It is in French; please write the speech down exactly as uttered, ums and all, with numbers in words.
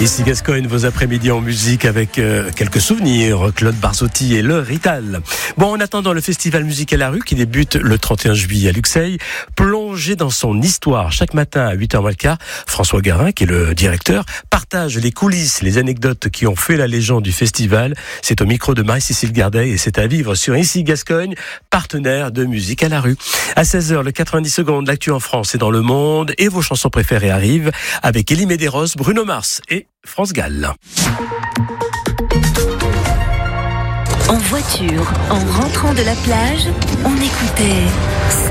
Ici Gascogne, vos après-midi en musique avec euh, quelques souvenirs, Claude Barzotti et le Rital. Bon, en attendant le festival Musique à la rue qui débute le trente et un juillet à Luxeuil, plongé dans son histoire chaque matin à huit heures moins le quart, François Garin, qui est le directeur, partage les coulisses, les anecdotes qui ont fait la légende du festival. C'est au micro de Marie-Cécile Gardet et c'est à vivre sur Ici Gascogne, partenaire de Musique à la rue. À seize heures, le quatre-vingt-dix secondes, l'actu en France et dans le monde et vos chansons préférées arrivent avec Elie Medeiros, Bruno Mars et France Gall. En voiture, en rentrant de la plage, on écoutait